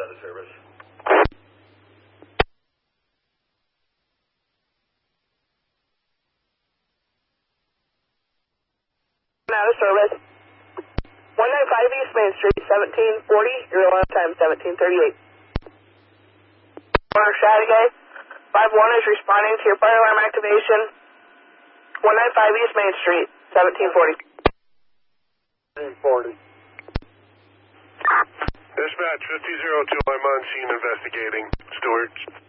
out of service. Out of service. 195 East Main Street, 1740. Your alarm time 1738. Corner Chateauguay. 5-1 is responding to your fire alarm activation. 195 East Main Street, 1740. 1740. Dispatch 5002, I'm on scene investigating. Stewart.